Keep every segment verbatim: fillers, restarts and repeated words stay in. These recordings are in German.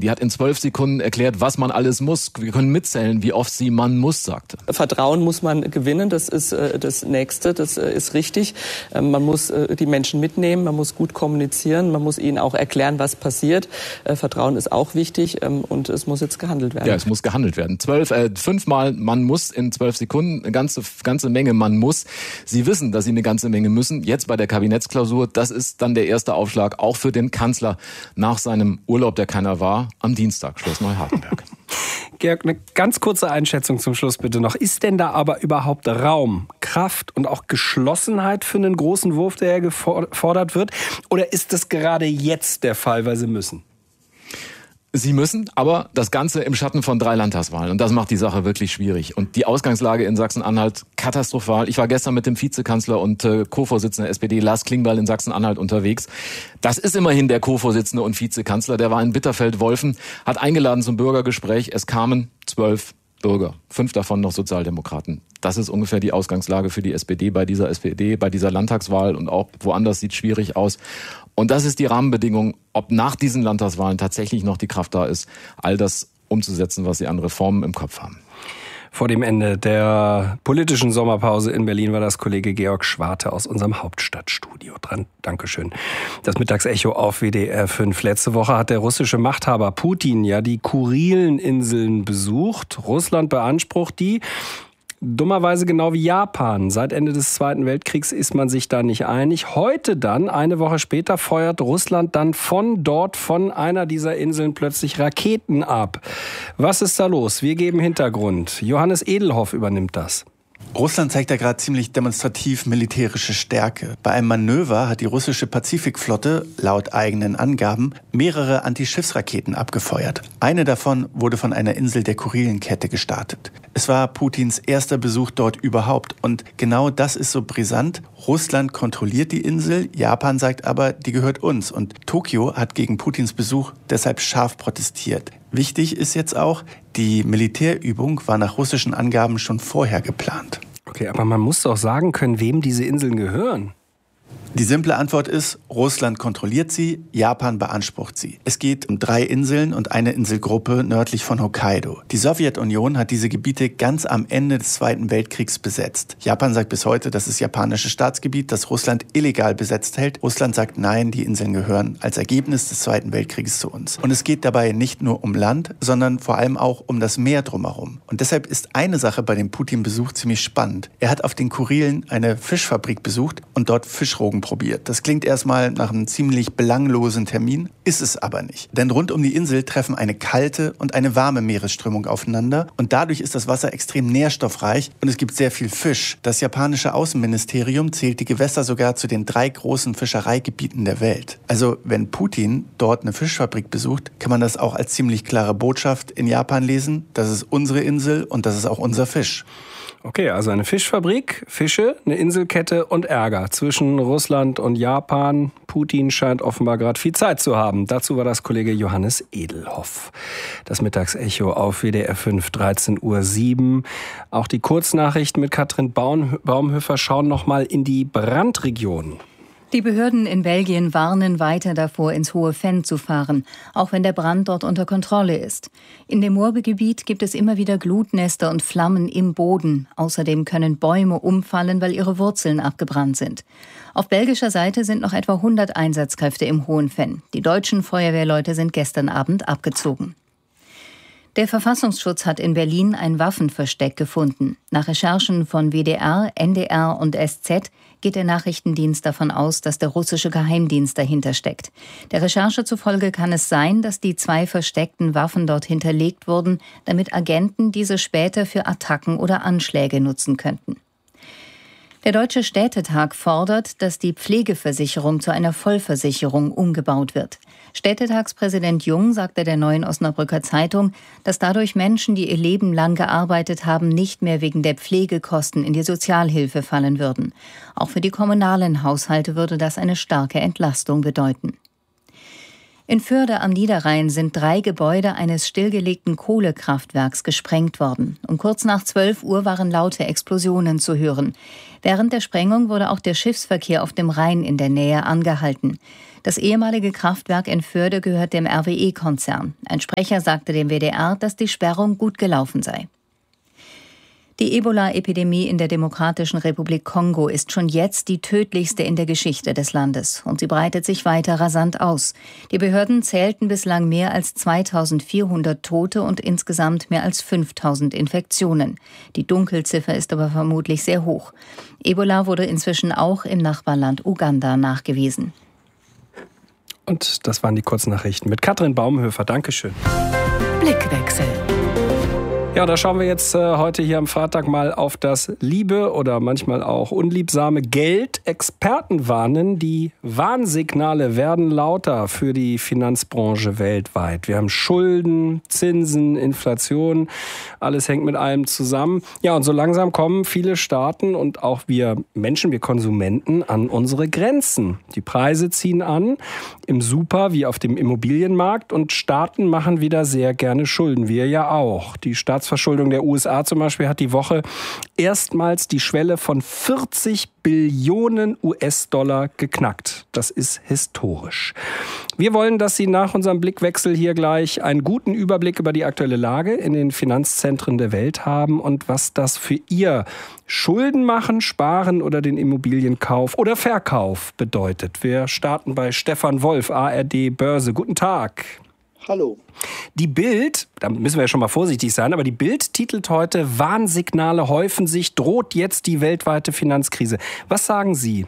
Die hat in zwölf Sekunden erklärt, was man alles muss. Wir können mitzählen, wie oft sie man muss sagte. Vertrauen muss man gewinnen, das ist äh, das Nächste, das äh, ist richtig. Ähm, man muss äh, die Menschen mitnehmen, man muss gut kommunizieren, man muss ihnen auch erklären, was passiert. Äh, Vertrauen ist auch wichtig ähm, und es muss jetzt gehandelt werden. Ja, es muss gehandelt werden. Zwölf, äh, fünfmal man muss in zwölf Sekunden, eine ganze, ganze Menge man muss. Sie wissen, dass sie eine ganze Menge müssen. Jetzt bei der Kabinettsklausur, das ist dann der erste Aufschlag, auch für den Kanzler nach seinem Urlaub, der keiner war, am Dienstag, Schloss Neuhardenberg. Georg, eine ganz kurze Einschätzung zum Schluss bitte noch. Ist denn da aber überhaupt Raum, Kraft und auch Geschlossenheit für einen großen Wurf, der gefordert wird? Oder ist das gerade jetzt der Fall, weil sie müssen? Sie müssen, aber das Ganze im Schatten von drei Landtagswahlen. Und das macht die Sache wirklich schwierig. Und die Ausgangslage in Sachsen-Anhalt katastrophal. Ich war gestern mit dem Vizekanzler und äh, Co-Vorsitzenden der S P D, Lars Klingbeil, in Sachsen-Anhalt unterwegs. Das ist immerhin der Co-Vorsitzende und Vizekanzler. Der war in Bitterfeld-Wolfen, hat eingeladen zum Bürgergespräch. Es kamen zwölf Bürger, fünf davon noch Sozialdemokraten. Das ist ungefähr die Ausgangslage für die S P D bei dieser S P D, bei dieser Landtagswahl, und auch woanders sieht es schwierig aus. Und das ist die Rahmenbedingung, ob nach diesen Landtagswahlen tatsächlich noch die Kraft da ist, all das umzusetzen, was sie an Reformen im Kopf haben. Vor dem Ende der politischen Sommerpause in Berlin war das Kollege Georg Schwarte aus unserem Hauptstadtstudio dran. Dankeschön. Das Mittagsecho auf W D R fünf. Letzte Woche hat der russische Machthaber Putin ja die Kurileninseln besucht. Russland beansprucht die. Dummerweise genau wie Japan. Seit Ende des Zweiten Weltkriegs ist man sich da nicht einig. Heute dann, eine Woche später, feuert Russland dann von dort, von einer dieser Inseln plötzlich Raketen ab. Was ist da los? Wir geben Hintergrund. Johannes Edelhoff übernimmt das. Russland zeigt da gerade ziemlich demonstrativ militärische Stärke. Bei einem Manöver hat die russische Pazifikflotte, laut eigenen Angaben, mehrere Antischiffsraketen abgefeuert. Eine davon wurde von einer Insel der Kurilenkette gestartet. Es war Putins erster Besuch dort überhaupt. Und genau das ist so brisant. Russland kontrolliert die Insel, Japan sagt aber, die gehört uns. Und Tokio hat gegen Putins Besuch deshalb scharf protestiert. Wichtig ist jetzt auch, die Militärübung war nach russischen Angaben schon vorher geplant. Okay, aber man muss doch sagen können, wem diese Inseln gehören. Die simple Antwort ist, Russland kontrolliert sie, Japan beansprucht sie. Es geht um drei Inseln und eine Inselgruppe nördlich von Hokkaido. Die Sowjetunion hat diese Gebiete ganz am Ende des Zweiten Weltkriegs besetzt. Japan sagt bis heute, das ist japanisches Staatsgebiet, das Russland illegal besetzt hält. Russland sagt, nein, die Inseln gehören als Ergebnis des Zweiten Weltkrieges zu uns. Und es geht dabei nicht nur um Land, sondern vor allem auch um das Meer drumherum. Und deshalb ist eine Sache bei dem Putin-Besuch ziemlich spannend. Er hat auf den Kurilen eine Fischfabrik besucht und dort Fischrogen probiert. Das klingt erstmal nach einem ziemlich belanglosen Termin, ist es aber nicht. Denn rund um die Insel treffen eine kalte und eine warme Meeresströmung aufeinander und dadurch ist das Wasser extrem nährstoffreich und es gibt sehr viel Fisch. Das japanische Außenministerium zählt die Gewässer sogar zu den drei großen Fischereigebieten der Welt. Also wenn Putin dort eine Fischfabrik besucht, kann man das auch als ziemlich klare Botschaft in Japan lesen. Das ist unsere Insel und das ist auch unser Fisch. Okay, also eine Fischfabrik, Fische, eine Inselkette und Ärger zwischen Russland und Japan. Putin scheint offenbar gerade viel Zeit zu haben. Dazu war das Kollege Johannes Edelhoff. Das Mittagsecho auf W D R fünf, dreizehn Uhr sieben. Auch die Kurznachrichten mit Katrin Baumhöfer schauen nochmal in die Brandregion. Die Behörden in Belgien warnen weiter davor, ins Hohe Venn zu fahren, auch wenn der Brand dort unter Kontrolle ist. In dem Moorgebiet gibt es immer wieder Glutnester und Flammen im Boden. Außerdem können Bäume umfallen, weil ihre Wurzeln abgebrannt sind. Auf belgischer Seite sind noch etwa hundert Einsatzkräfte im Hohen Venn. Die deutschen Feuerwehrleute sind gestern Abend abgezogen. Der Verfassungsschutz hat in Berlin ein Waffenversteck gefunden. Nach Recherchen von W D R, N D R und S Z geht der Nachrichtendienst davon aus, dass der russische Geheimdienst dahinter steckt. Der Recherche zufolge kann es sein, dass die zwei versteckten Waffen dort hinterlegt wurden, damit Agenten diese später für Attacken oder Anschläge nutzen könnten. Der Deutsche Städtetag fordert, dass die Pflegeversicherung zu einer Vollversicherung umgebaut wird. Städtetagspräsident Jung sagte der Neuen Osnabrücker Zeitung, dass dadurch Menschen, die ihr Leben lang gearbeitet haben, nicht mehr wegen der Pflegekosten in die Sozialhilfe fallen würden. Auch für die kommunalen Haushalte würde das eine starke Entlastung bedeuten. In Förde am Niederrhein sind drei Gebäude eines stillgelegten Kohlekraftwerks gesprengt worden. Um kurz nach zwölf Uhr waren laute Explosionen zu hören. Während der Sprengung wurde auch der Schiffsverkehr auf dem Rhein in der Nähe angehalten. Das ehemalige Kraftwerk in Förde gehört dem R W E-Konzern. Ein Sprecher sagte dem W D R, dass die Sperrung gut gelaufen sei. Die Ebola-Epidemie in der Demokratischen Republik Kongo ist schon jetzt die tödlichste in der Geschichte des Landes. Und sie breitet sich weiter rasant aus. Die Behörden zählten bislang mehr als zweitausendvierhundert Tote und insgesamt mehr als fünftausend Infektionen. Die Dunkelziffer ist aber vermutlich sehr hoch. Ebola wurde inzwischen auch im Nachbarland Uganda nachgewiesen. Und das waren die Kurznachrichten mit Katrin Baumhöfer. Dankeschön. Blickwechsel. Ja, da schauen wir jetzt äh, heute hier am Freitag mal auf das liebe oder manchmal auch unliebsame Geld. Experten warnen, die Warnsignale werden lauter für die Finanzbranche weltweit. Wir haben Schulden, Zinsen, Inflation, alles hängt mit allem zusammen. Ja, und so langsam kommen viele Staaten und auch wir Menschen, wir Konsumenten an unsere Grenzen. Die Preise ziehen an, im Super wie auf dem Immobilienmarkt, und Staaten machen wieder sehr gerne Schulden, wir ja auch. Die Staatsverschuldung der U S A zum Beispiel hat die Woche erstmals die Schwelle von vierzig Billionen U S-Dollar geknackt. Das ist historisch. Wir wollen, dass Sie nach unserem Blickwechsel hier gleich einen guten Überblick über die aktuelle Lage in den Finanzzentren der Welt haben und was das für Ihr Schulden machen, Sparen oder den Immobilienkauf oder Verkauf bedeutet. Wir starten bei Stefan Wolf, A R D Börse. Guten Tag. Hallo. Die Bild, da müssen wir ja schon mal vorsichtig sein, aber die Bild titelt heute: Warnsignale häufen sich, droht jetzt die weltweite Finanzkrise. Was sagen Sie?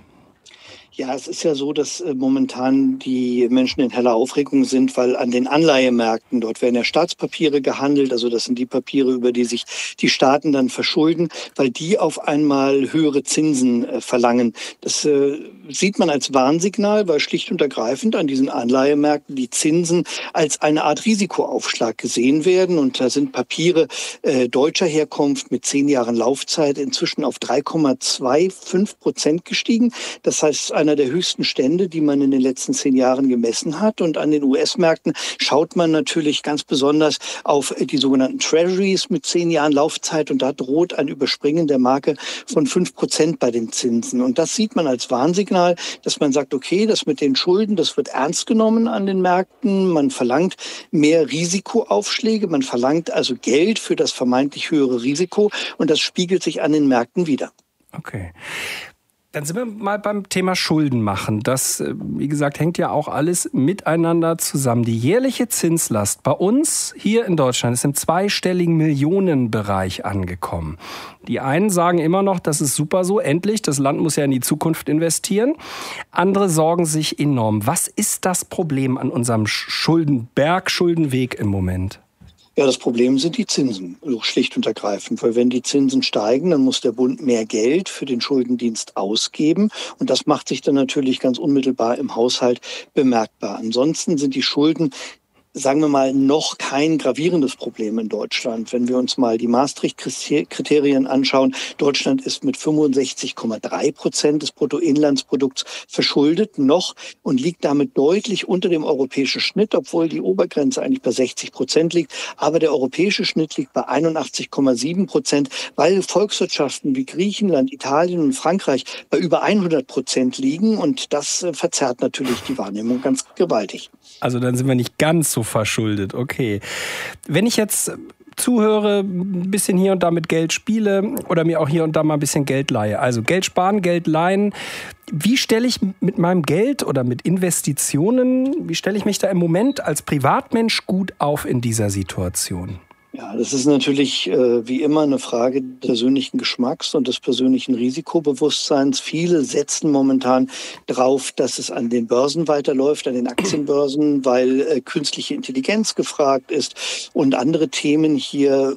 Ja, es ist ja so, dass äh, momentan die Menschen in heller Aufregung sind, weil an den Anleihemärkten, dort werden ja Staatspapiere gehandelt, also das sind die Papiere, über die sich die Staaten dann verschulden, weil die auf einmal höhere Zinsen äh, verlangen. Das äh, sieht man als Warnsignal, weil schlicht und ergreifend an diesen Anleihemärkten die Zinsen als eine Art Risikoaufschlag gesehen werden. Und da sind Papiere äh, deutscher Herkunft mit zehn Jahren Laufzeit inzwischen auf drei Komma fünfundzwanzig Prozent gestiegen. Das heißt, einer der höchsten Stände, die man in den letzten zehn Jahren gemessen hat. Und an den U S-Märkten schaut man natürlich ganz besonders auf die sogenannten Treasuries mit zehn Jahren Laufzeit. Und da droht ein Überspringen der Marke von fünf Prozent bei den Zinsen. Und das sieht man als Warnsignal, dass man sagt, okay, das mit den Schulden, das wird ernst genommen an den Märkten. Man verlangt mehr Risikoaufschläge. Man verlangt also Geld für das vermeintlich höhere Risiko. Und das spiegelt sich an den Märkten wider. Okay. Dann sind wir mal beim Thema Schulden machen. Das, wie gesagt, hängt ja auch alles miteinander zusammen. Die jährliche Zinslast bei uns hier in Deutschland ist im zweistelligen Millionenbereich angekommen. Die einen sagen immer noch, das ist super so, endlich, das Land muss ja in die Zukunft investieren. Andere sorgen sich enorm. Was ist das Problem an unserem Schuldenberg, Schuldenweg im Moment? Ja, das Problem sind die Zinsen, schlicht und ergreifend. Weil wenn die Zinsen steigen, dann muss der Bund mehr Geld für den Schuldendienst ausgeben. Und das macht sich dann natürlich ganz unmittelbar im Haushalt bemerkbar. Ansonsten sind die Schulden, sagen wir mal, noch kein gravierendes Problem in Deutschland. Wenn wir uns mal die Maastricht-Kriterien anschauen, Deutschland ist mit fünfundsechzig Komma drei Prozent des Bruttoinlandsprodukts verschuldet noch und liegt damit deutlich unter dem europäischen Schnitt, obwohl die Obergrenze eigentlich bei sechzig Prozent liegt. Aber der europäische Schnitt liegt bei einundachtzig Komma sieben Prozent, weil Volkswirtschaften wie Griechenland, Italien und Frankreich bei über hundert Prozent liegen. Und das verzerrt natürlich die Wahrnehmung ganz gewaltig. Also dann sind wir nicht ganz so verschuldet, okay. Wenn ich jetzt zuhöre, ein bisschen hier und da mit Geld spiele oder mir auch hier und da mal ein bisschen Geld leihe, also Geld sparen, Geld leihen, wie stelle ich mit meinem Geld oder mit Investitionen, wie stelle ich mich da im Moment als Privatmensch gut auf in dieser Situation? Ja, das ist natürlich äh, wie immer eine Frage des persönlichen Geschmacks und des persönlichen Risikobewusstseins. Viele setzen momentan drauf, dass es an den Börsen weiterläuft, an den Aktienbörsen, weil äh, künstliche Intelligenz gefragt ist und andere Themen hier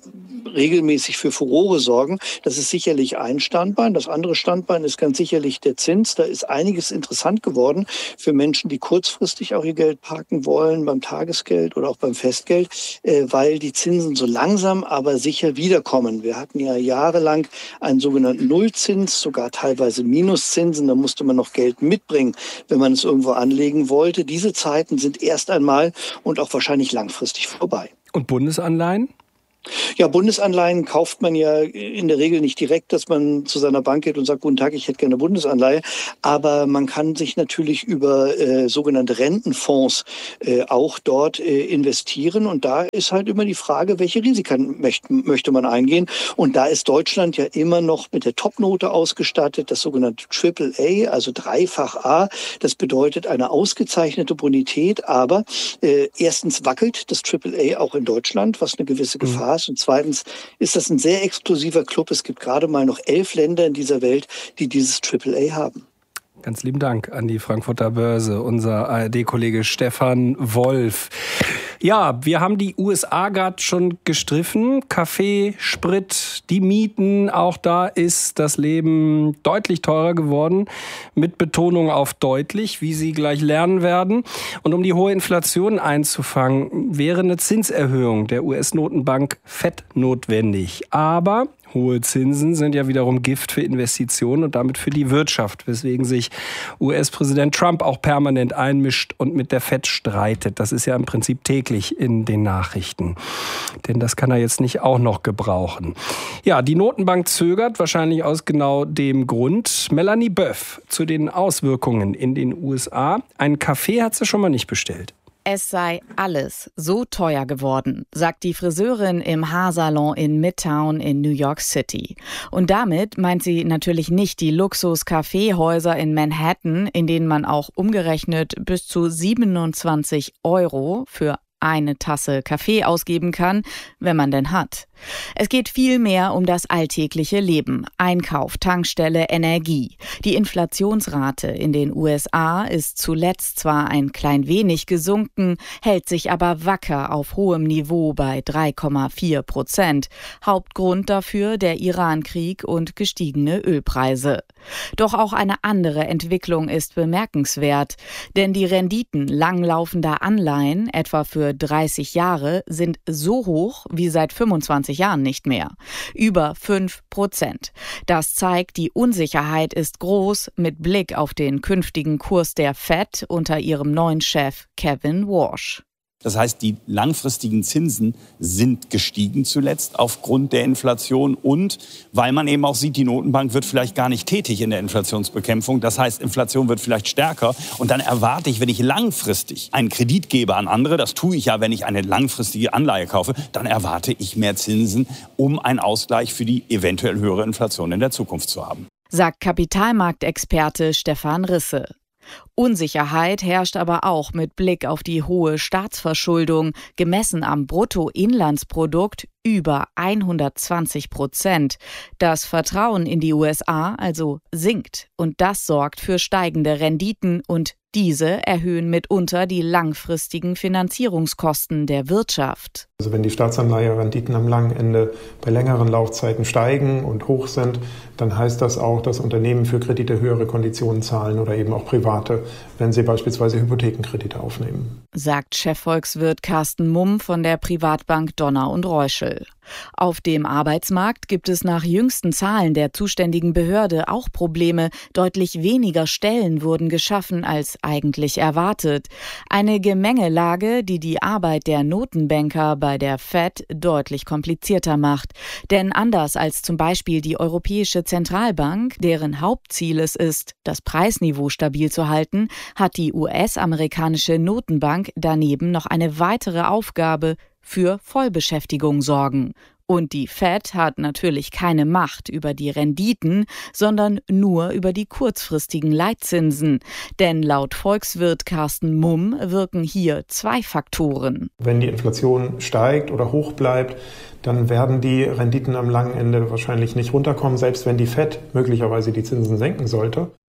regelmäßig für Furore sorgen. Das ist sicherlich ein Standbein. Das andere Standbein ist ganz sicherlich der Zins. Da ist einiges interessant geworden für Menschen, die kurzfristig auch ihr Geld parken wollen, beim Tagesgeld oder auch beim Festgeld, äh, weil die Zinsen so langsam, aber sicher wiederkommen. Wir hatten ja jahrelang einen sogenannten Nullzins, sogar teilweise Minuszinsen. Da musste man noch Geld mitbringen, wenn man es irgendwo anlegen wollte. Diese Zeiten sind erst einmal und auch wahrscheinlich langfristig vorbei. Und Bundesanleihen? Ja, Bundesanleihen kauft man ja in der Regel nicht direkt, dass man zu seiner Bank geht und sagt, guten Tag, ich hätte gerne eine Bundesanleihe. Aber man kann sich natürlich über äh, sogenannte Rentenfonds äh, auch dort äh, investieren. Und da ist halt immer die Frage, welche Risiken möchte, möchte man eingehen. Und da ist Deutschland ja immer noch mit der Topnote ausgestattet, das sogenannte Triple A, also Dreifach A. Das bedeutet eine ausgezeichnete Bonität. Aber äh, erstens wackelt das Triple A auch in Deutschland, was eine gewisse Gefahr ist. Und zweitens ist das ein sehr exklusiver Club. Es gibt gerade mal noch elf Länder in dieser Welt, die dieses Triple A haben. Ganz lieben Dank an die Frankfurter Börse, unser A R D-Kollege Stefan Wolf. Ja, wir haben die U S A gerade schon gestriffen. Kaffee, Sprit, die Mieten, auch da ist das Leben deutlich teurer geworden. Mit Betonung auf deutlich, wie Sie gleich lernen werden. Und um die hohe Inflation einzufangen, wäre eine Zinserhöhung der U S-Notenbank Fed notwendig. Aber hohe Zinsen sind ja wiederum Gift für Investitionen und damit für die Wirtschaft, weswegen sich U S-Präsident Trump auch permanent einmischt und mit der Fed streitet. Das ist ja im Prinzip täglich in den Nachrichten. Denn das kann er jetzt nicht auch noch gebrauchen. Ja, die Notenbank zögert, wahrscheinlich aus genau dem Grund. Melanie Böff zu den Auswirkungen in den U S A. Einen Kaffee hat sie schon mal nicht bestellt. Es sei alles so teuer geworden, sagt die Friseurin im Haarsalon in Midtown in New York City. Und damit meint sie natürlich nicht die Luxus-Kaffeehäuser in Manhattan, in denen man auch umgerechnet bis zu siebenundzwanzig Euro für eine Tasse Kaffee ausgeben kann, wenn man denn hat. Es geht vielmehr um das alltägliche Leben. Einkauf, Tankstelle, Energie. Die Inflationsrate in den U S A ist zuletzt zwar ein klein wenig gesunken, hält sich aber wacker auf hohem Niveau bei drei Komma vier Prozent. Hauptgrund dafür der Iran-Krieg und gestiegene Ölpreise. Doch auch eine andere Entwicklung ist bemerkenswert. Denn die Renditen langlaufender Anleihen, etwa für dreißig Jahre, sind so hoch wie seit fünfundzwanzig Jahren nicht mehr. Über fünf Prozent. Das zeigt, die Unsicherheit ist groß mit Blick auf den künftigen Kurs der Fed unter ihrem neuen Chef Kevin Warsh. Das heißt, die langfristigen Zinsen sind gestiegen zuletzt aufgrund der Inflation und weil man eben auch sieht, die Notenbank wird vielleicht gar nicht tätig in der Inflationsbekämpfung. Das heißt, Inflation wird vielleicht stärker und dann erwarte ich, wenn ich langfristig einen Kredit gebe an andere, das tue ich ja, wenn ich eine langfristige Anleihe kaufe, dann erwarte ich mehr Zinsen, um einen Ausgleich für die eventuell höhere Inflation in der Zukunft zu haben. Sagt Kapitalmarktexperte Stefan Risse. Unsicherheit herrscht aber auch mit Blick auf die hohe Staatsverschuldung, gemessen am Bruttoinlandsprodukt über hundertzwanzig Prozent. Das Vertrauen in die U S A also sinkt und das sorgt für steigende Renditen und diese erhöhen mitunter die langfristigen Finanzierungskosten der Wirtschaft. Also wenn die Staatsanleiherenditen am langen Ende bei längeren Laufzeiten steigen und hoch sind, dann heißt das auch, dass Unternehmen für Kredite höhere Konditionen zahlen oder eben auch Private, wenn sie beispielsweise Hypothekenkredite aufnehmen. Sagt Chefvolkswirt Carsten Mumm von der Privatbank Donner und Reuschel. Auf dem Arbeitsmarkt gibt es nach jüngsten Zahlen der zuständigen Behörde auch Probleme. Deutlich weniger Stellen wurden geschaffen als eigentlich erwartet. Eine Gemengelage, die die Arbeit der Notenbanker bei der Fed deutlich komplizierter macht. Denn anders als zum Beispiel die Europäische Zentralbank, deren Hauptziel es ist, das Preisniveau stabil zu halten, hat die U S-amerikanische Notenbank daneben noch eine weitere Aufgabe: für Vollbeschäftigung sorgen. Und die Fed hat natürlich keine Macht über die Renditen, sondern nur über die kurzfristigen Leitzinsen. Denn laut Volkswirt Carsten Mumm wirken hier zwei Faktoren. Wenn die Inflation steigt oder hoch bleibt, dann werden die Renditen am langen Ende wahrscheinlich nicht runterkommen, selbst wenn die Fed möglicherweise die Zinsen senken sollte.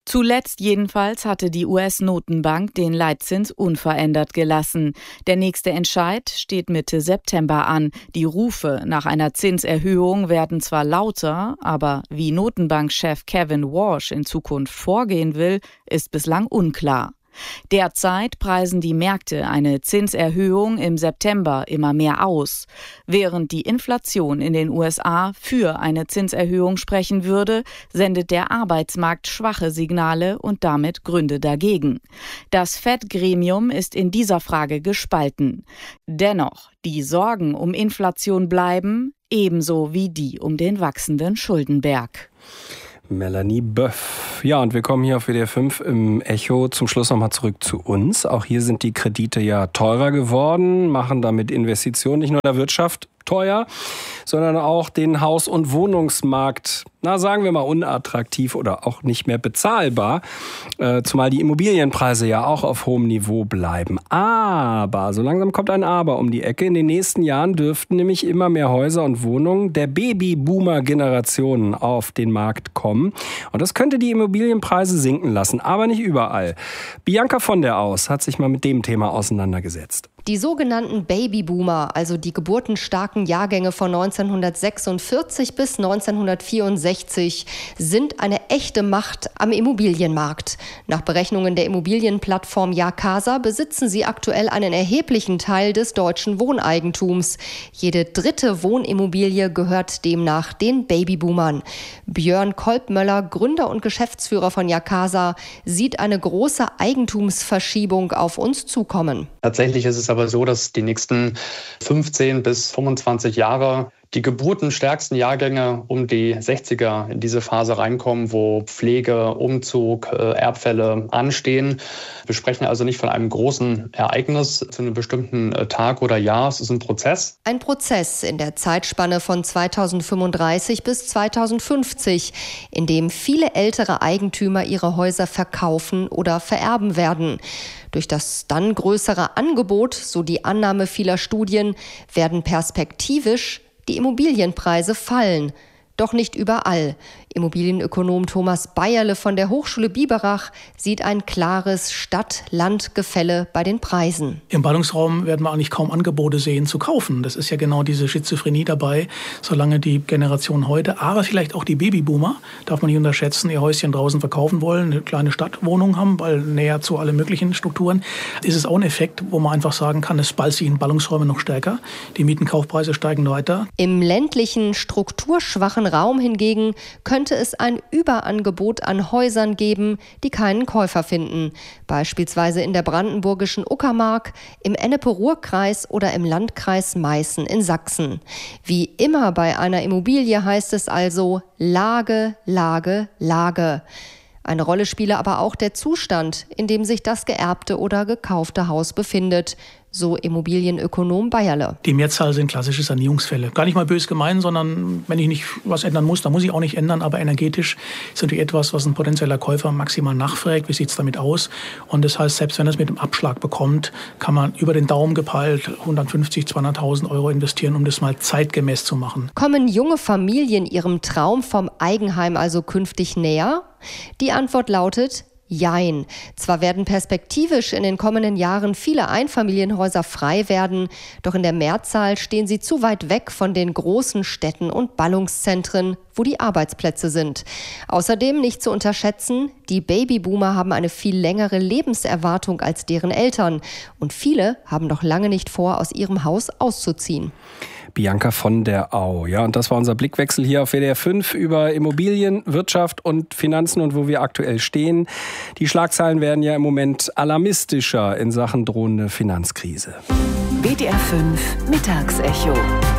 Zuletzt jedenfalls hatte die U S-Notenbank den Leitzins unverändert gelassen. Der nächste Entscheid steht Mitte September an. Die Rufe nach einer Zinserhöhung werden zwar lauter, aber wie Notenbankchef Kevin Warsh in Zukunft vorgehen will, ist bislang unklar. Derzeit preisen die Märkte eine Zinserhöhung im September immer mehr aus. Während die Inflation in den U S A für eine Zinserhöhung sprechen würde, sendet der Arbeitsmarkt schwache Signale und damit Gründe dagegen. Das Fed-Gremium ist in dieser Frage gespalten. Dennoch, die Sorgen um Inflation bleiben, ebenso wie die um den wachsenden Schuldenberg. Melanie Böff. Ja, und wir kommen hier auf W D R fünf im Echo zum Schluss nochmal zurück zu uns. Auch hier sind die Kredite ja teurer geworden, machen damit Investitionen nicht nur der Wirtschaft teuer, sondern auch den Haus- und Wohnungsmarkt, na sagen wir mal unattraktiv oder auch nicht mehr bezahlbar, äh, zumal die Immobilienpreise ja auch auf hohem Niveau bleiben. Aber, so langsam kommt ein Aber um die Ecke. In den nächsten Jahren dürften nämlich immer mehr Häuser und Wohnungen der Babyboomer-Generationen auf den Markt kommen. Und das könnte die Immobilienpreise sinken lassen, aber nicht überall. Bianca von der Aus hat sich mal mit dem Thema auseinandergesetzt. Die sogenannten Babyboomer, also die geburtenstarken Jahrgänge von neunzehnhundertsechsundvierzig bis neunzehnhundertvierundsechzig, sind eine echte Macht am Immobilienmarkt. Nach Berechnungen der Immobilienplattform Jacasa besitzen sie aktuell einen erheblichen Teil des deutschen Wohneigentums. Jede dritte Wohnimmobilie gehört demnach den Babyboomern. Björn Kolbmöller, Gründer und Geschäftsführer von Jacasa, sieht eine große Eigentumsverschiebung auf uns zukommen. Tatsächlich ist es aber so, dass die nächsten fünfzehn bis fünfundzwanzig Jahre die geburtenstärksten Jahrgänge um die sechziger in diese Phase reinkommen, wo Pflege, Umzug, Erbfälle anstehen. Wir sprechen also nicht von einem großen Ereignis zu einem bestimmten Tag oder Jahr. Es ist ein Prozess. Ein Prozess in der Zeitspanne von zweitausendfünfunddreißig bis zweitausendfünfzig, in dem viele ältere Eigentümer ihre Häuser verkaufen oder vererben werden. Durch das dann größere Angebot, so die Annahme vieler Studien, werden perspektivisch die Immobilienpreise fallen. Doch nicht überall. Immobilienökonom Thomas Bayerle von der Hochschule Biberach sieht ein klares Stadt-Land-Gefälle bei den Preisen. Im Ballungsraum werden wir eigentlich kaum Angebote sehen zu kaufen. Das ist ja genau diese Schizophrenie dabei, solange die Generation heute, aber vielleicht auch die Babyboomer, darf man nicht unterschätzen, ihr Häuschen draußen verkaufen wollen, eine kleine Stadtwohnung haben, weil näher zu allen möglichen Strukturen, ist es auch ein Effekt, wo man einfach sagen kann, es ballt sich in Ballungsräume noch stärker. Die Mietenkaufpreise steigen weiter. Im ländlichen, strukturschwachen Raum hingegen können könnte es ein Überangebot an Häusern geben, die keinen Käufer finden. Beispielsweise in der brandenburgischen Uckermark, im Ennepe-Ruhr-Kreis oder im Landkreis Meißen in Sachsen. Wie immer bei einer Immobilie heißt es also Lage, Lage, Lage. Eine Rolle spiele aber auch der Zustand, in dem sich das geerbte oder gekaufte Haus befindet, so Immobilienökonom Bayerle. Die Mehrzahl sind klassische Sanierungsfälle. Gar nicht mal bös gemeint, sondern wenn ich nicht was ändern muss, dann muss ich auch nicht ändern. Aber energetisch ist natürlich etwas, was ein potenzieller Käufer maximal nachfragt. Wie sieht es damit aus? Und das heißt, selbst wenn er es mit dem Abschlag bekommt, kann man über den Daumen gepeilt hundertfünfzig, zweihunderttausend Euro investieren, um das mal zeitgemäß zu machen. Kommen junge Familien ihrem Traum vom Eigenheim also künftig näher? Die Antwort lautet Jein. Zwar werden perspektivisch in den kommenden Jahren viele Einfamilienhäuser frei werden, doch in der Mehrzahl stehen sie zu weit weg von den großen Städten und Ballungszentren, wo die Arbeitsplätze sind. Außerdem nicht zu unterschätzen, die Babyboomer haben eine viel längere Lebenserwartung als deren Eltern und viele haben noch lange nicht vor, aus ihrem Haus auszuziehen. Bianca von der Au. Ja, und das war unser Blickwechsel hier auf W D R fünf über Immobilien, Wirtschaft und Finanzen und wo wir aktuell stehen. Die Schlagzeilen werden ja im Moment alarmistischer in Sachen drohende Finanzkrise. W D R fünf Mittagsecho.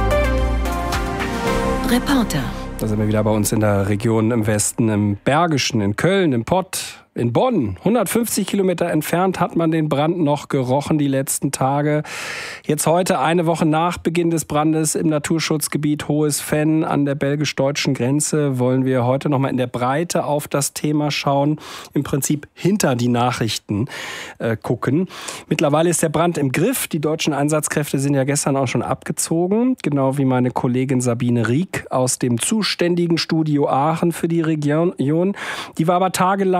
Reporter. Da sind wir wieder bei uns in der Region im Westen, im Bergischen, in Köln, im Pott. In Bonn, hundertfünfzig Kilometer entfernt, hat man den Brand noch gerochen die letzten Tage. Jetzt heute, eine Woche nach Beginn des Brandes im Naturschutzgebiet Hohes Venn an der belgisch-deutschen Grenze, wollen wir heute noch mal in der Breite auf das Thema schauen. Im Prinzip hinter die Nachrichten äh, gucken. Mittlerweile ist der Brand im Griff. Die deutschen Einsatzkräfte sind ja gestern auch schon abgezogen. Genau wie meine Kollegin Sabine Rieck aus dem zuständigen Studio Aachen für die Region. Die war aber tagelang vor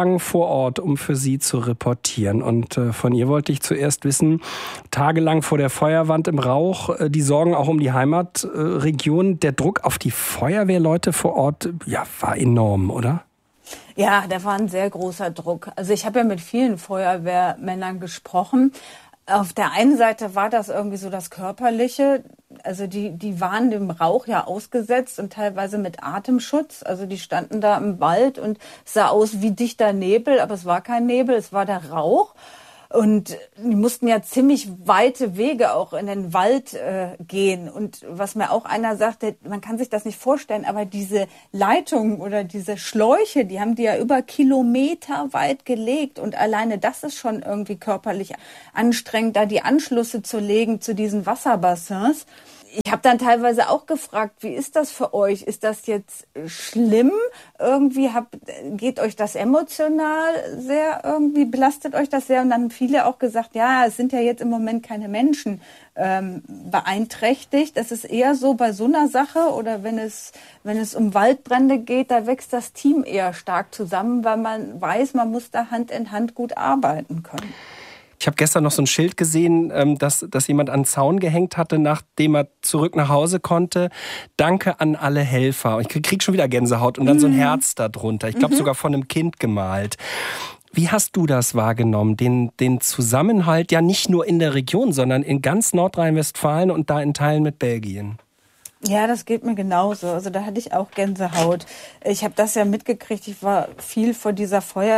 vor Ort, um für Sie zu reportieren. Und äh, von ihr wollte ich zuerst wissen, tagelang vor der Feuerwand im Rauch, äh, die Sorgen auch um die Heimatregion. Äh, der Druck auf die Feuerwehrleute vor Ort, ja, war enorm, oder? Ja, da war ein sehr großer Druck. Also ich habe ja mit vielen Feuerwehrmännern gesprochen. Auf der einen Seite war das irgendwie so das Körperliche. Also die, die waren dem Rauch ja ausgesetzt und teilweise mit Atemschutz. Also die standen da im Wald und es sah aus wie dichter Nebel, aber es war kein Nebel, es war der Rauch. Und die mussten ja ziemlich weite Wege auch in den Wald äh, gehen. Und was mir auch einer sagte, man kann sich das nicht vorstellen, aber diese Leitungen oder diese Schläuche, die haben die ja über Kilometer weit gelegt. Und alleine das ist schon irgendwie körperlich anstrengend, da die Anschlüsse zu legen zu diesen Wasserbassins. Ich habe dann teilweise auch gefragt, wie ist das für euch? Ist das jetzt schlimm? Irgendwie habt, geht euch das emotional sehr, irgendwie belastet euch das sehr? Und dann haben viele auch gesagt, ja, es sind ja jetzt im Moment keine Menschen ähm, beeinträchtigt. Es ist eher so bei so einer Sache oder wenn es, wenn es um Waldbrände geht, da wächst das Team eher stark zusammen, weil man weiß, man muss da Hand in Hand gut arbeiten können. Ich habe gestern noch so ein Schild gesehen, dass, dass jemand an den Zaun gehängt hatte, nachdem er zurück nach Hause konnte. Danke an alle Helfer. Ich krieg, krieg schon wieder Gänsehaut und dann mhm. so ein Herz da drunter. Ich glaube mhm. sogar von einem Kind gemalt. Wie hast du das wahrgenommen, den, den Zusammenhalt ja nicht nur in der Region, sondern in ganz Nordrhein-Westfalen und da in Teilen mit Belgien? Ja, das geht mir genauso. Also da hatte ich auch Gänsehaut. Ich habe das ja mitgekriegt. Ich war viel vor dieser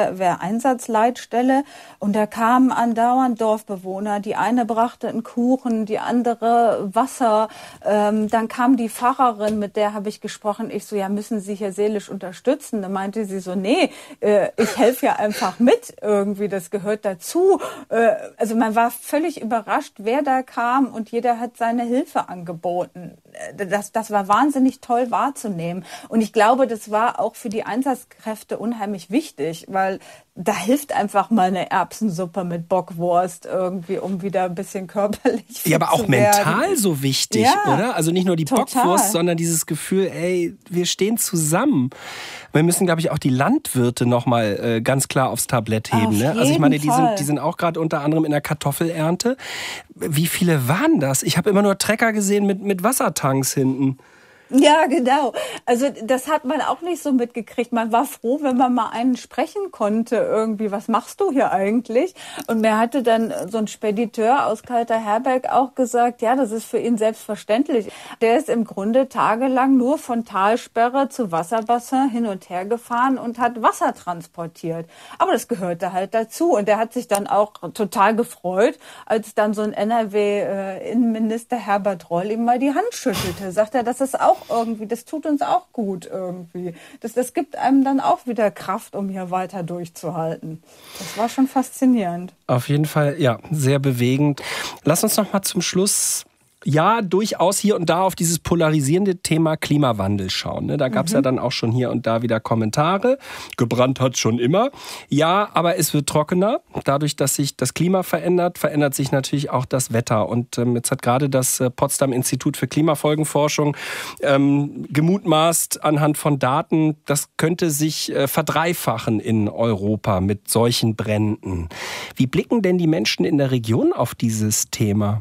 Feuerwehreinsatzleitstelle und da kamen andauernd Dorfbewohner. Die eine brachte einen Kuchen, die andere Wasser. Ähm, dann kam die Pfarrerin, mit der habe ich gesprochen. Ich so, ja, müssen Sie hier seelisch unterstützen? Da meinte sie so, nee, äh, ich helfe ja einfach mit irgendwie. Das gehört dazu. Äh, also man war völlig überrascht, wer da kam und jeder hat seine Hilfe angeboten. Das, das war wahnsinnig toll wahrzunehmen. Und ich glaube, das war auch für die Einsatzkräfte unheimlich wichtig, weil da hilft einfach mal eine Erbsensuppe mit Bockwurst irgendwie, um wieder ein bisschen körperlich fit Ja, aber auch zu werden. Mental so wichtig, ja, oder? Also nicht nur die total. Bockwurst, sondern dieses Gefühl, ey, wir stehen zusammen. Wir müssen, glaube ich, auch die Landwirte noch mal äh, ganz klar aufs Tablett heben. Auf Ne? Also ich meine, die Fall. sind, die sind auch gerade unter anderem in der Kartoffelernte. Wie viele waren das? Ich habe immer nur Trecker gesehen mit, mit Wassertanks hinten. Ja, genau. Also das hat man auch nicht so mitgekriegt. Man war froh, wenn man mal einen sprechen konnte irgendwie. Was machst du hier eigentlich? Und mir hatte dann so ein Spediteur aus Kalterherberg auch gesagt, ja, das ist für ihn selbstverständlich. Der ist im Grunde tagelang nur von Talsperre zu Wasserbassin hin und her gefahren und hat Wasser transportiert. Aber das gehörte halt dazu. Und der hat sich dann auch total gefreut, als dann so ein N R W-Innenminister Herbert Reul ihm mal die Hand schüttelte. Sagt er, das ist auch irgendwie, das tut uns auch gut irgendwie. Das, das gibt einem dann auch wieder Kraft, um hier weiter durchzuhalten. Das war schon faszinierend. Auf jeden Fall, ja, sehr bewegend. Lass uns noch mal zum Schluss ja durchaus hier und da auf dieses polarisierende Thema Klimawandel schauen. Da gab es mhm. ja dann auch schon hier und da wieder Kommentare. Gebrannt hat schon immer. Ja, aber es wird trockener. Dadurch, dass sich das Klima verändert, verändert sich natürlich auch das Wetter. Und ähm, jetzt hat gerade das äh, Potsdam-Institut für Klimafolgenforschung ähm, gemutmaßt anhand von Daten, das könnte sich äh, verdreifachen in Europa mit solchen Bränden. Wie blicken denn die Menschen in der Region auf dieses Thema?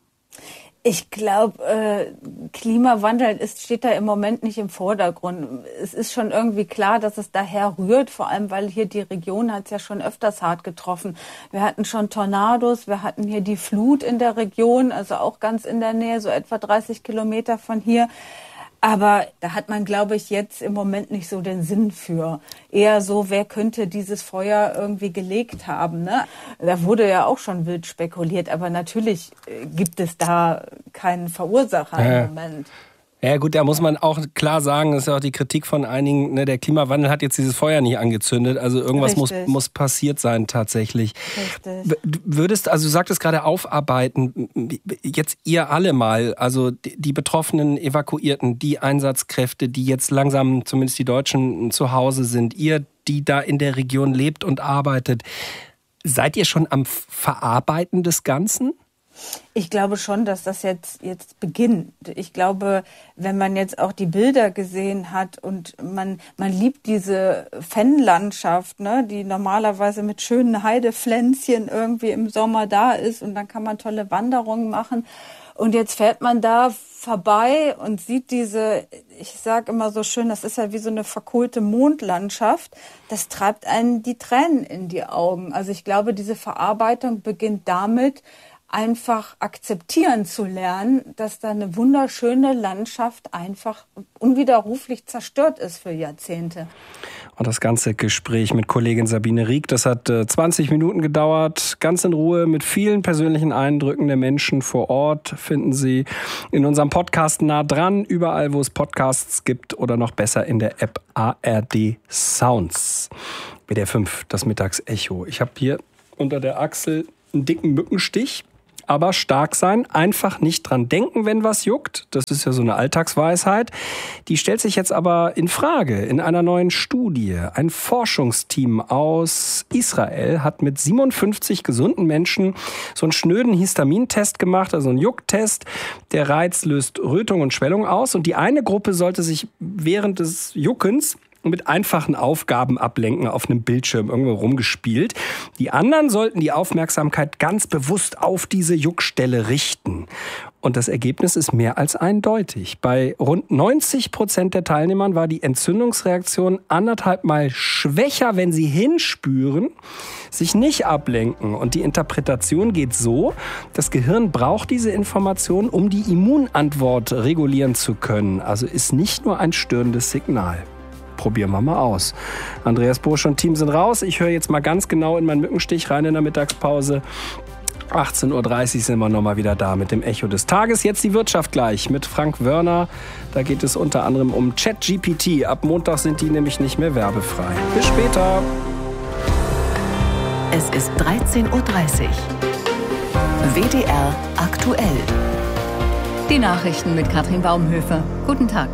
Ich glaube, äh, Klimawandel ist, steht da im Moment nicht im Vordergrund. Es ist schon irgendwie klar, dass es daher rührt, vor allem weil hier die Region hat es ja schon öfters hart getroffen. Wir hatten schon Tornados, wir hatten hier die Flut in der Region, also auch ganz in der Nähe, so etwa dreißig Kilometer von hier. Aber da hat man, glaube ich, jetzt im Moment nicht so den Sinn für. Eher so, wer könnte dieses Feuer irgendwie gelegt haben, ne? Da wurde ja auch schon wild spekuliert, aber natürlich gibt es da keinen Verursacher äh. im Moment. Ja gut, da muss man auch klar sagen, das ist ja auch die Kritik von einigen, ne, der Klimawandel hat jetzt dieses Feuer nicht angezündet, also irgendwas muss, muss passiert sein tatsächlich. Richtig. Würdest, also du sagtest gerade aufarbeiten, jetzt ihr alle mal, also die, die betroffenen Evakuierten, die Einsatzkräfte, die jetzt langsam, zumindest die Deutschen, zu Hause sind, ihr, die da in der Region lebt und arbeitet, seid ihr schon am Verarbeiten des Ganzen? Ich glaube schon, dass das jetzt, jetzt beginnt. Ich glaube, wenn man jetzt auch die Bilder gesehen hat und man, man liebt diese Fennlandschaft, ne, die normalerweise mit schönen Heidepflänzchen irgendwie im Sommer da ist und dann kann man tolle Wanderungen machen. Und jetzt fährt man da vorbei und sieht diese, ich sage immer so schön, das ist ja wie so eine verkohlte Mondlandschaft. Das treibt einen die Tränen in die Augen. Also ich glaube, diese Verarbeitung beginnt damit, einfach akzeptieren zu lernen, dass da eine wunderschöne Landschaft einfach unwiderruflich zerstört ist für Jahrzehnte. Und das ganze Gespräch mit Kollegin Sabine Rieck, das hat zwanzig Minuten gedauert, ganz in Ruhe mit vielen persönlichen Eindrücken der Menschen vor Ort, finden Sie in unserem Podcast Nah dran, überall wo es Podcasts gibt oder noch besser in der App A R D Sounds. B D R fünf, das Mittagsecho. Ich habe hier unter der Achsel einen dicken Mückenstich. Aber stark sein, einfach nicht dran denken, wenn was juckt. Das ist ja so eine Alltagsweisheit. Die stellt sich jetzt aber in Frage in einer neuen Studie. Ein Forschungsteam aus Israel hat mit siebenundfünfzig gesunden Menschen so einen schnöden Histamintest gemacht, also einen Jucktest. Der Reiz löst Rötung und Schwellung aus. Und die eine Gruppe sollte sich während des Juckens mit einfachen Aufgaben ablenken, auf einem Bildschirm irgendwo rumgespielt. Die anderen sollten die Aufmerksamkeit ganz bewusst auf diese Juckstelle richten. Und das Ergebnis ist mehr als eindeutig. Bei rund neunzig Prozent der Teilnehmern war die Entzündungsreaktion anderthalb Mal schwächer, wenn sie hinspüren, sich nicht ablenken. Und die Interpretation geht so: Das Gehirn braucht diese Information, um die Immunantwort regulieren zu können. Also ist nicht nur ein störendes Signal. Probieren wir mal aus. Andreas Bursch und Team sind raus. Ich höre jetzt mal ganz genau in meinen Mückenstich rein in der Mittagspause. achtzehn Uhr dreißig sind wir nochmal wieder da mit dem Echo des Tages. Jetzt die Wirtschaft gleich mit Frank Wörner. Da geht es unter anderem um ChatGPT. Ab Montag sind die nämlich nicht mehr werbefrei. Bis später. Es ist dreizehn Uhr dreißig. W D R aktuell. Die Nachrichten mit Katrin Baumhöfer. Guten Tag.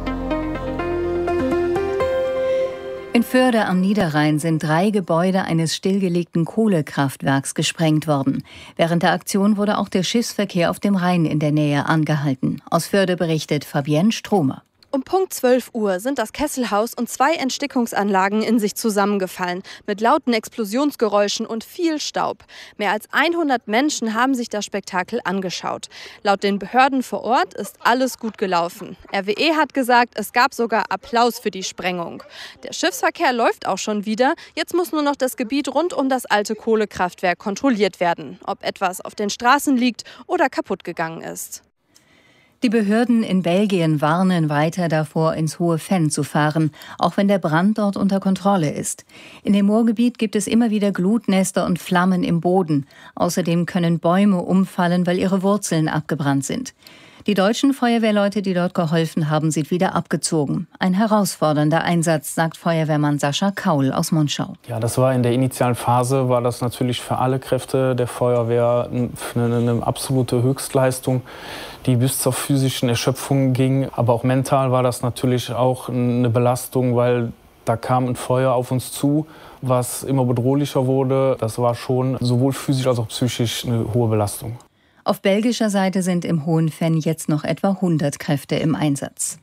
In Förde am Niederrhein sind drei Gebäude eines stillgelegten Kohlekraftwerks gesprengt worden. Während der Aktion wurde auch der Schiffsverkehr auf dem Rhein in der Nähe angehalten. Aus Förde berichtet Fabienne Stromer. Um Punkt zwölf Uhr sind das Kesselhaus und zwei Entstickungsanlagen in sich zusammengefallen, mit lauten Explosionsgeräuschen und viel Staub. Mehr als hundert Menschen haben sich das Spektakel angeschaut. Laut den Behörden vor Ort ist alles gut gelaufen. R W E hat gesagt, es gab sogar Applaus für die Sprengung. Der Schiffsverkehr läuft auch schon wieder. Jetzt muss nur noch das Gebiet rund um das alte Kohlekraftwerk kontrolliert werden, ob etwas auf den Straßen liegt oder kaputt gegangen ist. Die Behörden in Belgien warnen weiter davor, ins Hohe Venn zu fahren, auch wenn der Brand dort unter Kontrolle ist. In dem Moorgebiet gibt es immer wieder Glutnester und Flammen im Boden. Außerdem können Bäume umfallen, weil ihre Wurzeln abgebrannt sind. Die deutschen Feuerwehrleute, die dort geholfen haben, sind wieder abgezogen. Ein herausfordernder Einsatz, sagt Feuerwehrmann Sascha Kaul aus Monschau. Ja, das war in der initialen Phase, war das natürlich für alle Kräfte der Feuerwehr eine, eine absolute Höchstleistung, die bis zur physischen Erschöpfung ging. Aber auch mental war das natürlich auch eine Belastung, weil da kam ein Feuer auf uns zu, was immer bedrohlicher wurde. Das war schon sowohl physisch als auch psychisch eine hohe Belastung. Auf belgischer Seite sind im Hohen Venn jetzt noch etwa hundert Kräfte im Einsatz.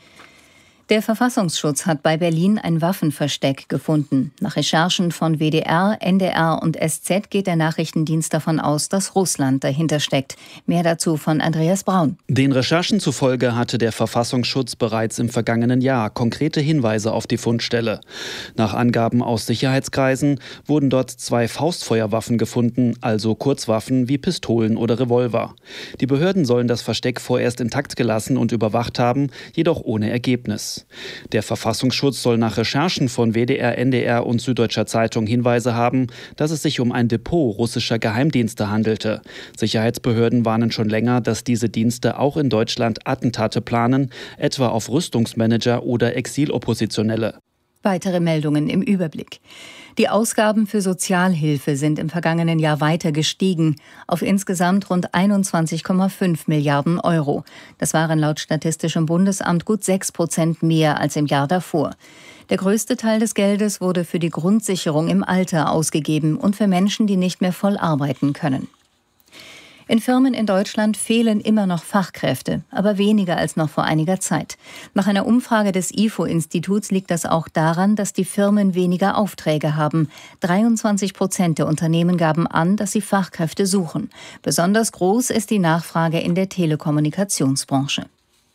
Der Verfassungsschutz hat bei Berlin ein Waffenversteck gefunden. Nach Recherchen von W D R, N D R und S Z geht der Nachrichtendienst davon aus, dass Russland dahinter steckt. Mehr dazu von Andreas Braun. Den Recherchen zufolge hatte der Verfassungsschutz bereits im vergangenen Jahr konkrete Hinweise auf die Fundstelle. Nach Angaben aus Sicherheitskreisen wurden dort zwei Faustfeuerwaffen gefunden, also Kurzwaffen wie Pistolen oder Revolver. Die Behörden sollen das Versteck vorerst intakt gelassen und überwacht haben, jedoch ohne Ergebnis. Der Verfassungsschutz soll nach Recherchen von W D R, N D R und Süddeutscher Zeitung Hinweise haben, dass es sich um ein Depot russischer Geheimdienste handelte. Sicherheitsbehörden warnen schon länger, dass diese Dienste auch in Deutschland Attentate planen, etwa auf Rüstungsmanager oder Exiloppositionelle. Weitere Meldungen im Überblick. Die Ausgaben für Sozialhilfe sind im vergangenen Jahr weiter gestiegen, auf insgesamt rund einundzwanzig Komma fünf Milliarden Euro. Das waren laut Statistischem Bundesamt gut sechs Prozent mehr als im Jahr davor. Der größte Teil des Geldes wurde für die Grundsicherung im Alter ausgegeben und für Menschen, die nicht mehr voll arbeiten können. In Firmen in Deutschland fehlen immer noch Fachkräfte, aber weniger als noch vor einiger Zeit. Nach einer Umfrage des I F O-Instituts liegt das auch daran, dass die Firmen weniger Aufträge haben. dreiundzwanzig Prozent der Unternehmen gaben an, dass sie Fachkräfte suchen. Besonders groß ist die Nachfrage in der Telekommunikationsbranche.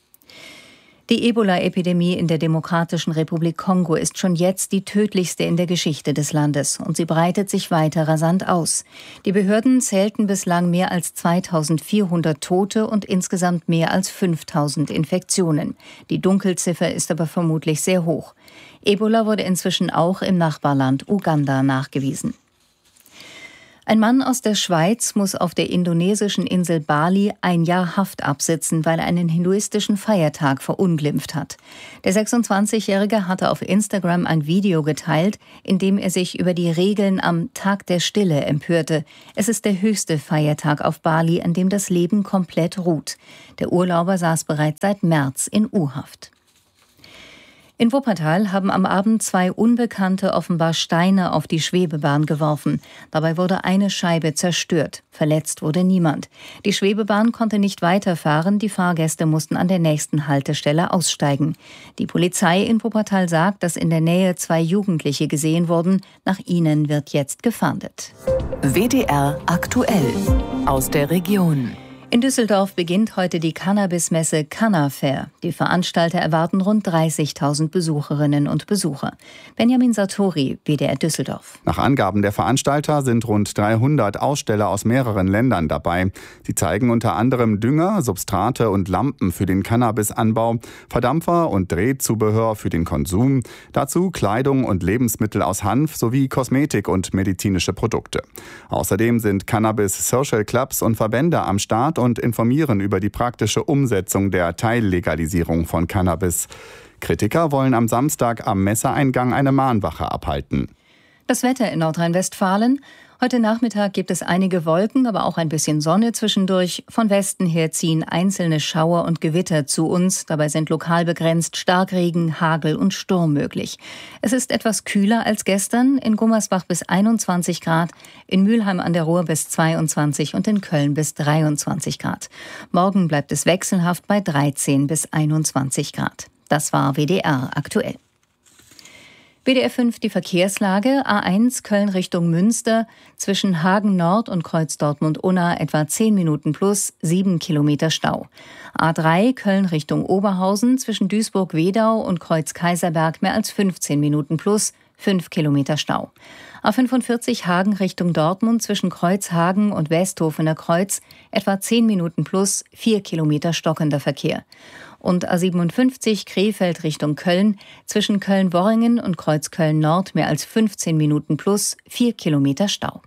Die Ebola-Epidemie in der Demokratischen Republik Kongo ist schon jetzt die tödlichste in der Geschichte des Landes und sie breitet sich weiter rasant aus. Die Behörden zählten bislang mehr als zweitausendvierhundert Tote und insgesamt mehr als fünftausend Infektionen. Die Dunkelziffer ist aber vermutlich sehr hoch. Ebola wurde inzwischen auch im Nachbarland Uganda nachgewiesen. Ein Mann aus der Schweiz muss auf der indonesischen Insel Bali ein Jahr Haft absitzen, weil er einen hinduistischen Feiertag verunglimpft hat. Der sechsundzwanzigjährige hatte auf Instagram ein Video geteilt, in dem er sich über die Regeln am Tag der Stille empörte. Es ist der höchste Feiertag auf Bali, an dem das Leben komplett ruht. Der Urlauber saß bereits seit März in U-Haft. In Wuppertal haben am Abend zwei Unbekannte offenbar Steine auf die Schwebebahn geworfen. Dabei wurde eine Scheibe zerstört. Verletzt wurde niemand. Die Schwebebahn konnte nicht weiterfahren. Die Fahrgäste mussten an der nächsten Haltestelle aussteigen. Die Polizei in Wuppertal sagt, dass in der Nähe zwei Jugendliche gesehen wurden. Nach ihnen wird jetzt gefahndet. W D R aktuell aus der Region. In Düsseldorf beginnt heute die Cannabismesse Cannafair. Die Veranstalter erwarten rund dreißigtausend Besucherinnen und Besucher. Benjamin Sartori, W D R Düsseldorf. Nach Angaben der Veranstalter sind rund dreihundert Aussteller aus mehreren Ländern dabei. Sie zeigen unter anderem Dünger, Substrate und Lampen für den Cannabisanbau, Verdampfer und Drehzubehör für den Konsum, dazu Kleidung und Lebensmittel aus Hanf sowie Kosmetik und medizinische Produkte. Außerdem sind Cannabis-Social Clubs und Verbände am Start und informieren über die praktische Umsetzung der Teillegalisierung von Cannabis. Kritiker wollen am Samstag am Messeeingang eine Mahnwache abhalten. Das Wetter in Nordrhein-Westfalen. Heute Nachmittag gibt es einige Wolken, aber auch ein bisschen Sonne zwischendurch. Von Westen her ziehen einzelne Schauer und Gewitter zu uns. Dabei sind lokal begrenzt Starkregen, Hagel und Sturm möglich. Es ist etwas kühler als gestern. In Gummersbach bis einundzwanzig Grad, in Mülheim an der Ruhr bis zweiundzwanzig und in Köln bis dreiundzwanzig Grad. Morgen bleibt es wechselhaft bei dreizehn bis einundzwanzig Grad. Das war W D R aktuell. W D R fünf die Verkehrslage. A eins Köln Richtung Münster. Zwischen Hagen Nord und Kreuz Dortmund-Unna etwa zehn Minuten plus, sieben Kilometer Stau. A drei Köln Richtung Oberhausen. Zwischen Duisburg-Wedau und Kreuz Kaiserberg mehr als fünfzehn Minuten plus, fünf Kilometer Stau. A fünfundvierzig Hagen Richtung Dortmund. Zwischen Kreuzhagen und Westhofener Kreuz etwa zehn Minuten plus, vier Kilometer stockender Verkehr. Und A siebenundfünfzig Krefeld Richtung Köln, zwischen Köln-Worringen und Kreuz Köln-Nord mehr als fünfzehn Minuten plus, vier Kilometer Stau.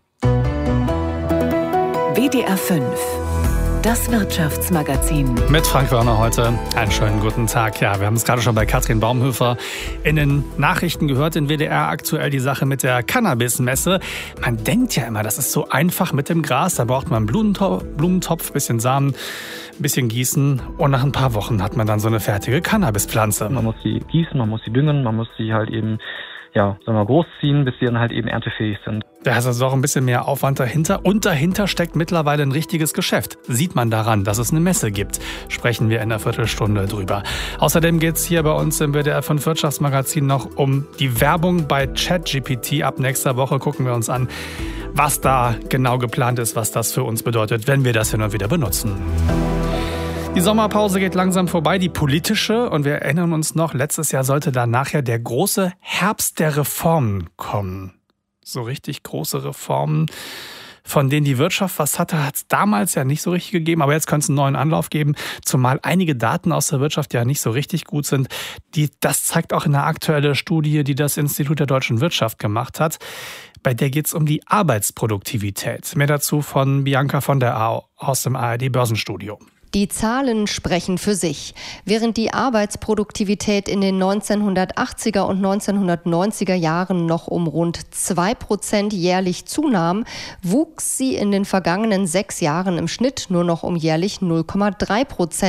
W D R fünf, das Wirtschaftsmagazin. Mit Frank Wörner heute. Einen schönen guten Tag. Ja, wir haben es gerade schon bei Katrin Baumhöfer in den Nachrichten gehört, in W D R aktuell die Sache mit der Cannabismesse. Man denkt ja immer, das ist so einfach mit dem Gras. Da braucht man einen Blumentopf, Blumentopf, bisschen Samen, ein bisschen gießen und nach ein paar Wochen hat man dann so eine fertige Cannabispflanze. Man muss sie gießen, man muss sie düngen, man muss sie halt eben, ja, sagen wir, großziehen, bis sie dann halt eben erntefähig sind. Da ist also auch ein bisschen mehr Aufwand dahinter und dahinter steckt mittlerweile ein richtiges Geschäft. Sieht man daran, dass es eine Messe gibt. Sprechen wir in einer Viertelstunde drüber. Außerdem geht es hier bei uns im W D R fünf Wirtschaftsmagazin noch um die Werbung bei ChatGPT. Ab nächster Woche gucken wir uns an, was da genau geplant ist, was das für uns bedeutet, wenn wir das hin und wieder benutzen. Die Sommerpause geht langsam vorbei, die politische. Und wir erinnern uns noch, letztes Jahr sollte dann nachher der große Herbst der Reformen kommen. So richtig große Reformen, von denen die Wirtschaft was hatte, hat es damals ja nicht so richtig gegeben. Aber jetzt könnte es einen neuen Anlauf geben, zumal einige Daten aus der Wirtschaft ja nicht so richtig gut sind. Die, das zeigt auch eine aktuelle Studie, die das Institut der deutschen Wirtschaft gemacht hat. Bei der geht es um die Arbeitsproduktivität. Mehr dazu von Bianca von der Au aus dem A R D-Börsenstudio. Die Zahlen sprechen für sich. Während die Arbeitsproduktivität in den neunzehnhundertachtziger und neunzehnhundertneunziger Jahren noch um rund zwei Prozent jährlich zunahm, wuchs sie in den vergangenen sechs Jahren im Schnitt nur noch um jährlich null Komma drei Prozent.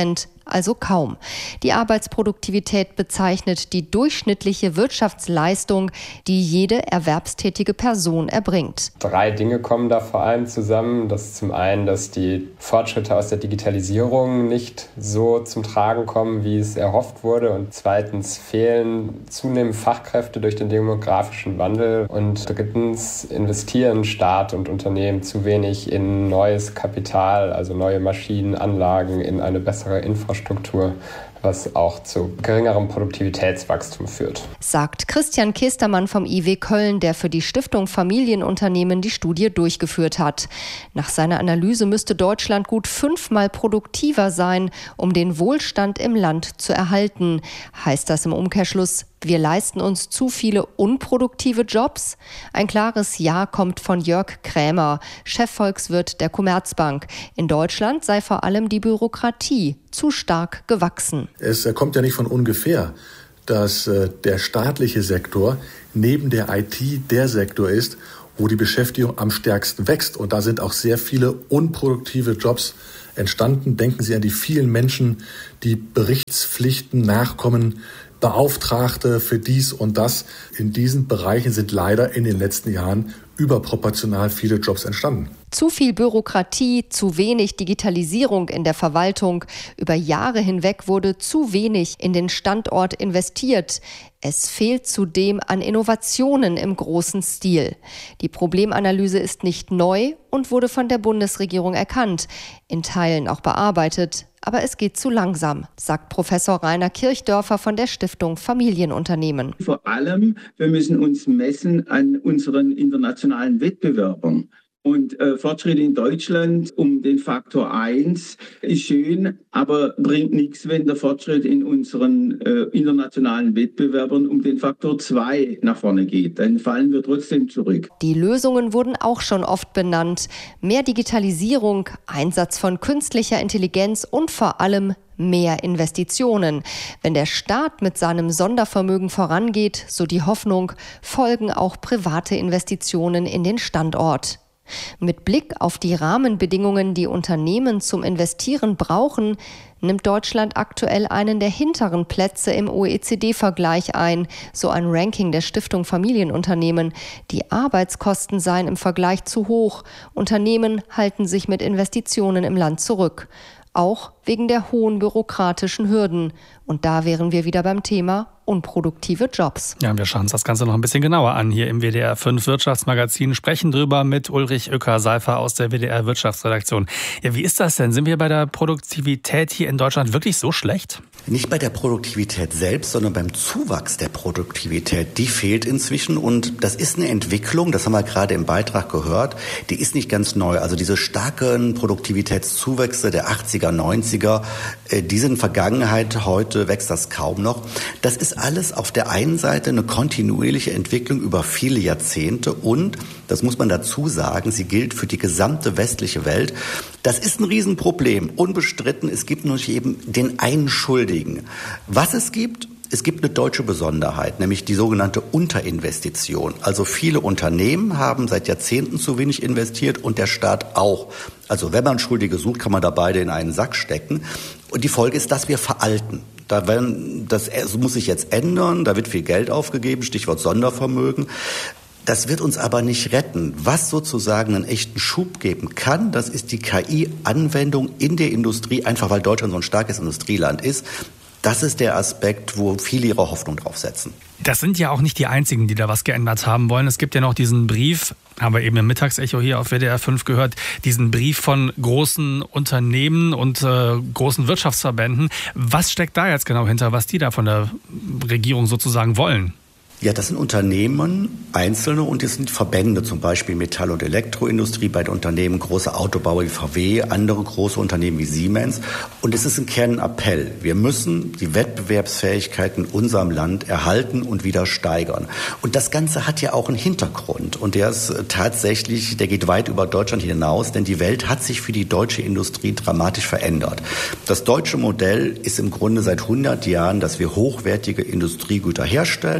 also kaum. Die Arbeitsproduktivität bezeichnet die durchschnittliche Wirtschaftsleistung, die jede erwerbstätige Person erbringt. Drei Dinge kommen da vor allem zusammen. Das ist zum einen, dass die Fortschritte aus der Digitalisierung nicht so zum Tragen kommen, wie es erhofft wurde. Und zweitens fehlen zunehmend Fachkräfte durch den demografischen Wandel. Und drittens investieren Staat und Unternehmen zu wenig in neues Kapital, also neue Maschinen, Anlagen, in eine bessere Infrastruktur, was auch zu geringerem Produktivitätswachstum führt. Sagt Christian Kestermann vom I W Köln, der für die Stiftung Familienunternehmen die Studie durchgeführt hat. Nach seiner Analyse müsste Deutschland gut fünfmal produktiver sein, um den Wohlstand im Land zu erhalten. Heißt das im Umkehrschluss, wir leisten uns zu viele unproduktive Jobs? Ein klares Ja kommt von Jörg Krämer, Chefvolkswirt der Commerzbank. In Deutschland sei vor allem die Bürokratie zu stark gewachsen. Es kommt ja nicht von ungefähr, dass der staatliche Sektor neben der I T der Sektor ist, wo die Beschäftigung am stärksten wächst. Und da sind auch sehr viele unproduktive Jobs entstanden. Denken Sie an die vielen Menschen, die Berichtspflichten nachkommen, Beauftragte für dies und das. In diesen Bereichen sind leider in den letzten Jahren überproportional viele Jobs entstanden. Zu viel Bürokratie, zu wenig Digitalisierung in der Verwaltung. Über Jahre hinweg wurde zu wenig in den Standort investiert. Es fehlt zudem an Innovationen im großen Stil. Die Problemanalyse ist nicht neu und wurde von der Bundesregierung erkannt, in Teilen auch bearbeitet. Aber es geht zu langsam, sagt Professor Rainer Kirchdörfer von der Stiftung Familienunternehmen. Vor allem, wir müssen uns messen an unseren internationalen Wettbewerbern. Und äh, Fortschritt in Deutschland um den Faktor eins ist schön, aber bringt nichts, wenn der Fortschritt in unseren äh, internationalen Wettbewerbern um den Faktor zwei nach vorne geht. Dann fallen wir trotzdem zurück. Die Lösungen wurden auch schon oft benannt. Mehr Digitalisierung, Einsatz von künstlicher Intelligenz und vor allem mehr Investitionen. Wenn der Staat mit seinem Sondervermögen vorangeht, so die Hoffnung, folgen auch private Investitionen in den Standort. Mit Blick auf die Rahmenbedingungen, die Unternehmen zum Investieren brauchen, nimmt Deutschland aktuell einen der hinteren Plätze im O E C D-Vergleich ein, so ein Ranking der Stiftung Familienunternehmen. Die Arbeitskosten seien im Vergleich zu hoch. Unternehmen halten sich mit Investitionen im Land zurück. Auch wegen der hohen bürokratischen Hürden. Und da wären wir wieder beim Thema unproduktive Jobs. Ja, wir schauen uns das Ganze noch ein bisschen genauer an hier im W D R fünf Wirtschaftsmagazin, sprechen drüber mit Ulrich Uecker-Seifer aus der W D R Wirtschaftsredaktion. Ja, wie ist das denn? Sind wir bei der Produktivität hier in Deutschland wirklich so schlecht? Nicht bei der Produktivität selbst, sondern beim Zuwachs der Produktivität. Die fehlt inzwischen und das ist eine Entwicklung, das haben wir gerade im Beitrag gehört, die ist nicht ganz neu. Also diese starken Produktivitätszuwächse der achtziger, neunziger, die sind Vergangenheit, heute wächst das kaum noch. Das ist alles auf der einen Seite eine kontinuierliche Entwicklung über viele Jahrzehnte und, das muss man dazu sagen, sie gilt für die gesamte westliche Welt. Das ist ein Riesenproblem, unbestritten. Es gibt nur eben den einen Schuldigen. Was es gibt, es gibt eine deutsche Besonderheit, nämlich die sogenannte Unterinvestition. Also viele Unternehmen haben seit Jahrzehnten zu wenig investiert und der Staat auch. Also wenn man Schuldige sucht, kann man da beide in einen Sack stecken. Und die Folge ist, dass wir veralten. Da werden, das muss sich jetzt ändern, da wird viel Geld aufgegeben, Stichwort Sondervermögen. Das wird uns aber nicht retten. Was sozusagen einen echten Schub geben kann, das ist die K I-Anwendung in der Industrie, einfach weil Deutschland so ein starkes Industrieland ist. Das ist der Aspekt, wo viele ihre Hoffnung drauf setzen. Das sind ja auch nicht die Einzigen, die da was geändert haben wollen. Es gibt ja noch diesen Brief, haben wir eben im Mittagsecho hier auf W D R fünf gehört, diesen Brief von großen Unternehmen und äh, großen Wirtschaftsverbänden. Was steckt da jetzt genau hinter, was die da von der Regierung sozusagen wollen? Ja, das sind Unternehmen, Einzelne und das sind Verbände, zum Beispiel Metall- und Elektroindustrie, bei den Unternehmen große Autobauer wie V W, andere große Unternehmen wie Siemens. Und es ist ein Kernappell. Wir müssen die Wettbewerbsfähigkeit in unserem Land erhalten und wieder steigern. Und das Ganze hat ja auch einen Hintergrund. Und der ist tatsächlich, der geht weit über Deutschland hinaus, denn die Welt hat sich für die deutsche Industrie dramatisch verändert. Das deutsche Modell ist im Grunde seit hundert Jahren, dass wir hochwertige Industriegüter herstellen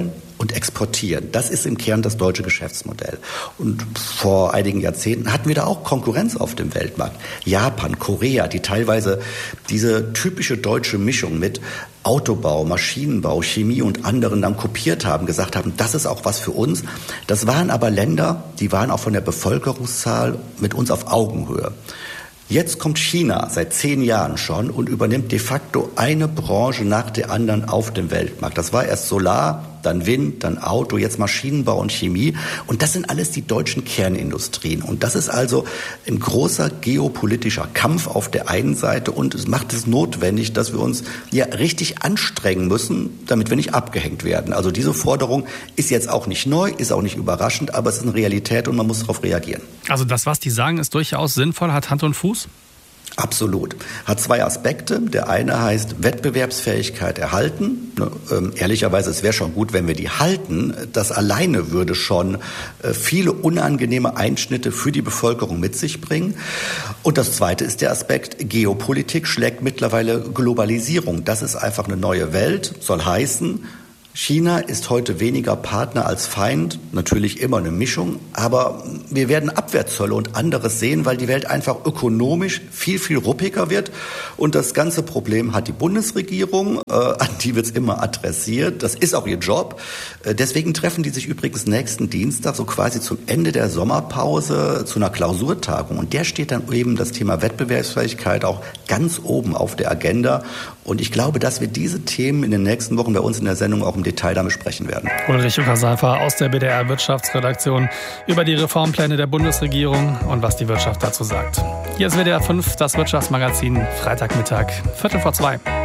und exportieren. Das ist im Kern das deutsche Geschäftsmodell. Und vor einigen Jahrzehnten hatten wir da auch Konkurrenz auf dem Weltmarkt. Japan, Korea, die teilweise diese typische deutsche Mischung mit Autobau, Maschinenbau, Chemie und anderen dann kopiert haben, gesagt haben, das ist auch was für uns. Das waren aber Länder, die waren auch von der Bevölkerungszahl mit uns auf Augenhöhe. Jetzt kommt China seit zehn Jahren schon und übernimmt de facto eine Branche nach der anderen auf dem Weltmarkt. Das war erst Solar, dann Wind, dann Auto, jetzt Maschinenbau und Chemie. Und das sind alles die deutschen Kernindustrien. Und das ist also ein großer geopolitischer Kampf auf der einen Seite. Und es macht es notwendig, dass wir uns ja richtig anstrengen müssen, damit wir nicht abgehängt werden. Also diese Forderung ist jetzt auch nicht neu, ist auch nicht überraschend, aber es ist eine Realität und man muss darauf reagieren. Also das, was die sagen, ist durchaus sinnvoll, hat Hand und Fuß? Absolut. Hat zwei Aspekte. Der eine heißt Wettbewerbsfähigkeit erhalten. Ähm, ehrlicherweise, es wäre schon gut, wenn wir die halten. Das alleine würde schon äh, viele unangenehme Einschnitte für die Bevölkerung mit sich bringen. Und das zweite ist der Aspekt Geopolitik schlägt mittlerweile Globalisierung. Das ist einfach eine neue Welt, soll heißen, China ist heute weniger Partner als Feind, natürlich immer eine Mischung, aber wir werden Abwehrzölle und anderes sehen, weil die Welt einfach ökonomisch viel, viel ruppiger wird. Und das ganze Problem hat die Bundesregierung, äh, an die wird es immer adressiert. Das ist auch ihr Job. Äh, deswegen treffen die sich übrigens nächsten Dienstag, so quasi zum Ende der Sommerpause, zu einer Klausurtagung. Und der steht dann eben das Thema Wettbewerbsfähigkeit auch ganz oben auf der Agenda. Und ich glaube, dass wir diese Themen in den nächsten Wochen bei uns in der Sendung auch im Detail dann besprechen werden. Ulrich Uecker-Seifer aus der B D R-Wirtschaftsredaktion über die Reformpläne der Bundesregierung und was die Wirtschaft dazu sagt. Hier ist W D R fünf, das Wirtschaftsmagazin, Freitagmittag, Viertel vor zwei.